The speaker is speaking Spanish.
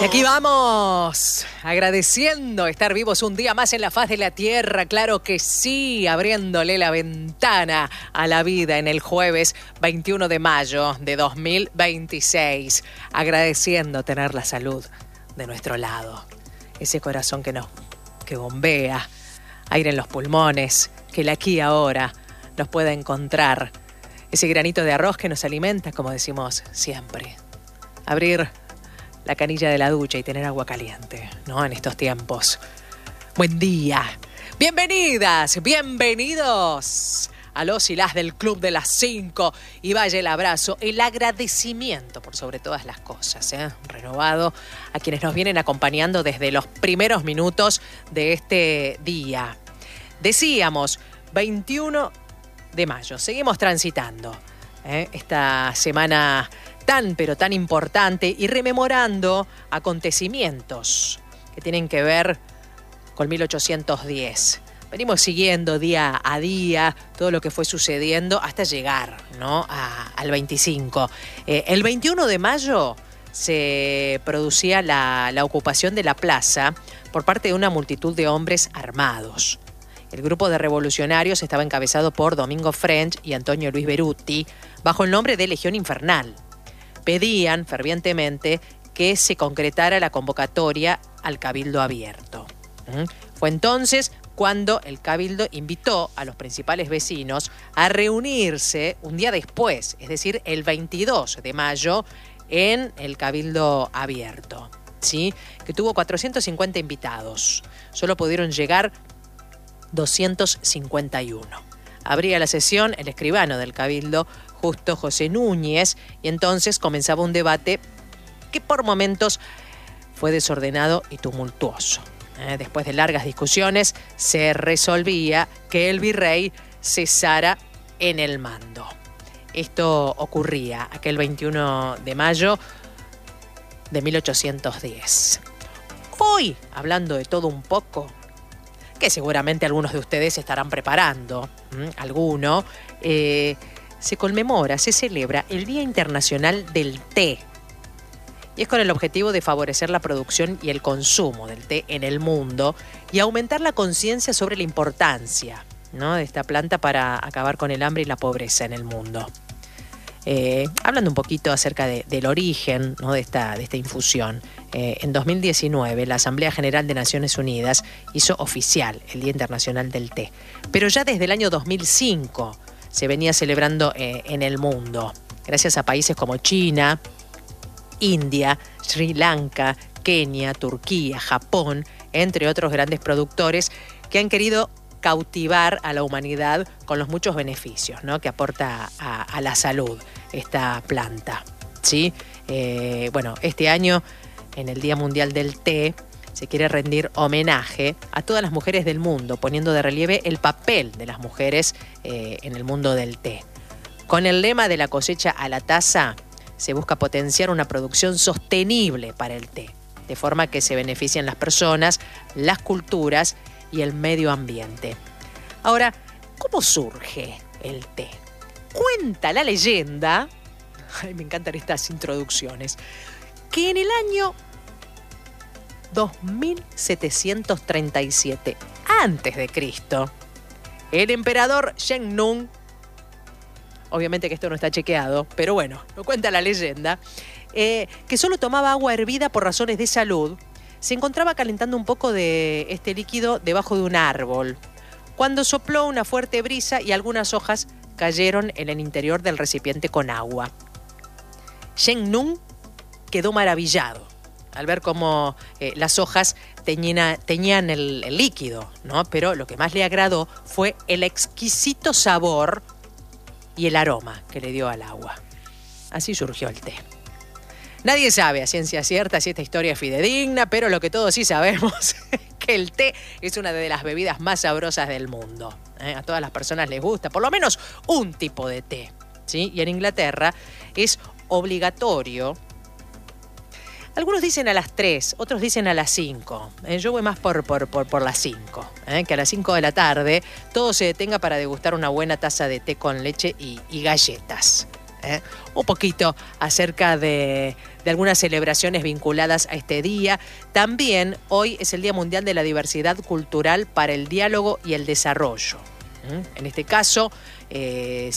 aquí vamos, agradeciendo estar vivos un día más en la faz de la tierra, claro que sí, abriéndole la ventana a la vida en el jueves 21 de mayo de 2026, agradeciendo tener la salud de nuestro lado, ese corazón que bombea, aire en los pulmones, que el aquí y ahora nos pueda encontrar, ese granito de arroz que nos alimenta, como decimos siempre, abrir la canilla de la ducha y tener agua caliente, ¿no? En estos tiempos. Buen día. Bienvenidas, bienvenidos a los y las del Club de las 5. Y vaya el abrazo, el agradecimiento por sobre todas las cosas, renovado a quienes nos vienen acompañando desde los primeros minutos de este día. Decíamos, 21 de mayo. Seguimos transitando esta semana pero tan importante y rememorando acontecimientos que tienen que ver con 1810. Venimos siguiendo día a día todo lo que fue sucediendo hasta llegar, ¿no? al 25. El 21 de mayo se producía la ocupación de la plaza por parte de una multitud de hombres armados. El grupo de revolucionarios estaba encabezado por Domingo French y Antonio Luis Beruti bajo el nombre de Legión Infernal. Pedían fervientemente que se concretara la convocatoria al Cabildo Abierto. Fue entonces cuando el Cabildo invitó a los principales vecinos a reunirse un día después, es decir, el 22 de mayo, en el Cabildo Abierto, ¿sí? Que tuvo 450 invitados. Solo pudieron llegar 251. Abría la sesión el escribano del Cabildo, Justo José Núñez, y entonces comenzaba un debate que por momentos fue desordenado y tumultuoso. Después de largas discusiones, se resolvía que el virrey cesara en el mando. Esto ocurría aquel 21 de mayo de 1810. Hoy, hablando de todo un poco, que seguramente algunos de ustedes estarán preparando, alguno, se conmemora, se celebra el Día Internacional del Té. Y es con el objetivo de favorecer la producción y el consumo del té en el mundo y aumentar la conciencia sobre la importancia, ¿no?, de esta planta para acabar con el hambre y la pobreza en el mundo. Hablando un poquito acerca del origen, ¿no?, de esta infusión. En 2019 la Asamblea General de Naciones Unidas hizo oficial el Día Internacional del Té. Pero ya desde el año 2005 se venía celebrando en el mundo, gracias a países como China, India, Sri Lanka, Kenia, Turquía, Japón, entre otros grandes productores que han querido cautivar a la humanidad con los muchos beneficios, ¿no?, que aporta a la salud esta planta, ¿sí? Este año, en el Día Mundial del Té, se quiere rendir homenaje a todas las mujeres del mundo, poniendo de relieve el papel de las mujeres en el mundo del té. Con el lema de la cosecha a la taza, se busca potenciar una producción sostenible para el té, de forma que se beneficien las personas, las culturas y el medio ambiente. Ahora, ¿cómo surge el té? Cuenta la leyenda, me encantan estas introducciones, que en el año 2737 a.C., el emperador Zheng Nung, obviamente que esto no está chequeado, pero bueno, lo cuenta la leyenda, que solo tomaba agua hervida por razones de salud, se encontraba calentando un poco de este líquido debajo de un árbol, cuando sopló una fuerte brisa y algunas hojas cayeron en el interior del recipiente con agua. Zheng Nung quedó maravillado al ver cómo las hojas teñían el líquido, ¿no? Pero lo que más le agradó fue el exquisito sabor y el aroma que le dio al agua. Así surgió el té. Nadie sabe a ciencia cierta si esta historia es fidedigna, pero lo que todos sí sabemos es que el té es una de las bebidas más sabrosas del mundo. A todas las personas les gusta, por lo menos un tipo de té, ¿sí? Y en Inglaterra es obligatorio. Algunos dicen a las 3, otros dicen a las 5. Yo voy más por las 5. Que a las 5 de la tarde todo se detenga para degustar una buena taza de té con leche y galletas. Un poquito acerca de algunas celebraciones vinculadas a este día. También hoy es el Día Mundial de la Diversidad Cultural para el Diálogo y el Desarrollo. En este caso,